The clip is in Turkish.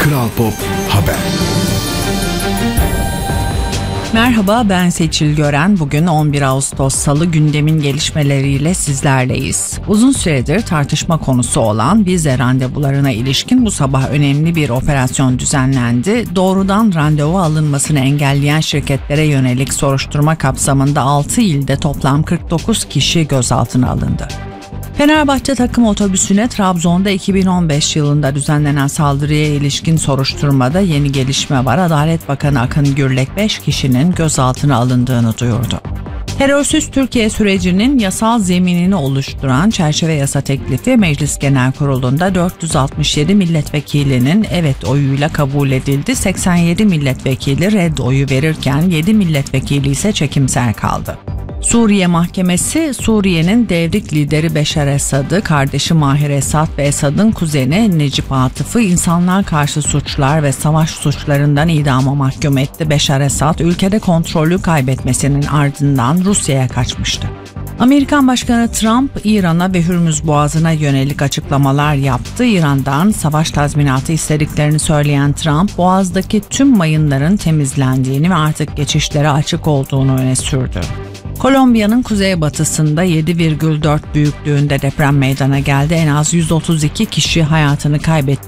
Kral Pop Haber. Merhaba, ben Seçil Gören. Bugün 11 Ağustos Salı, gündemin gelişmeleriyle sizlerleyiz. Uzun süredir tartışma konusu olan vize randevularına ilişkin bu sabah önemli bir operasyon düzenlendi. Doğrudan randevu alınmasını engelleyen şirketlere yönelik soruşturma kapsamında 6 ilde toplam 49 kişi gözaltına alındı. Fenerbahçe takım otobüsüne Trabzon'da 2015 yılında düzenlenen saldırıya ilişkin soruşturmada yeni gelişme var. Adalet Bakanı Akın Gürlek 5 kişinin gözaltına alındığını duyurdu. Terörsüz Türkiye sürecinin yasal zeminini oluşturan çerçeve yasa teklifi Meclis Genel Kurulu'nda 467 milletvekilinin evet oyuyla kabul edildi. 87 milletvekili red oyu verirken 7 milletvekili ise çekimser kaldı. Suriye Mahkemesi, Suriye'nin devrik lideri Beşar Esad'ı, kardeşi Mahir Esad ve Esad'ın kuzeni Necip Atıf'ı insanlığa karşı suçlar ve savaş suçlarından idama mahkum etti. Beşar Esad, ülkede kontrolü kaybetmesinin ardından Rusya'ya kaçmıştı. Amerikan Başkanı Trump, İran'a ve Hürmüz Boğazı'na yönelik açıklamalar yaptı. İran'dan savaş tazminatı istediklerini söyleyen Trump, Boğaz'daki tüm mayınların temizlendiğini ve artık geçişlere açık olduğunu öne sürdü. Kolombiya'nın kuzeybatısında 7,4 büyüklüğünde deprem meydana geldi. En az 132 kişi hayatını kaybetti.